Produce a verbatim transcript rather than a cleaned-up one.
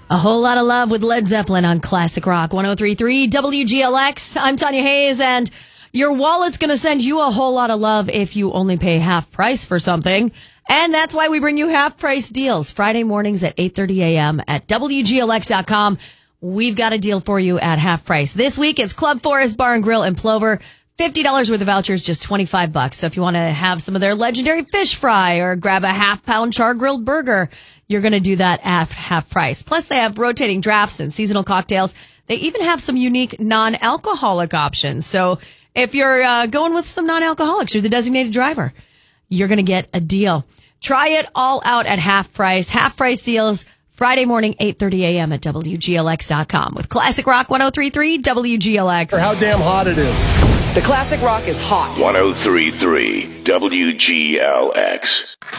A Whole Lot of Love with Led Zeppelin on Classic Rock one oh three point three W G L X. I'm Tanya Hayes, and your wallet's going to send you a whole lot of love if you only pay half price for something. And that's why we bring you half price deals Friday mornings at eight thirty a.m. at W G L X dot com. We've got a deal for you at half price. This week, it's Club Forest Bar and Grill in Plover. fifty dollars worth of vouchers, just twenty-five bucks. So if you want to have some of their legendary fish fry or grab a half pound char grilled burger, you're going to do that at half price. Plus, they have rotating drafts and seasonal cocktails. They even have some unique non-alcoholic options. So if you're uh, going with some non-alcoholics, you're the designated driver, you're going to get a deal. Try it all out at half price. Half price deals Friday morning, eight thirty a.m. at W G L X dot com with Classic Rock one oh three point three W G L X. Or how damn hot it is. The Classic Rock is hot. one oh three point three W G L X.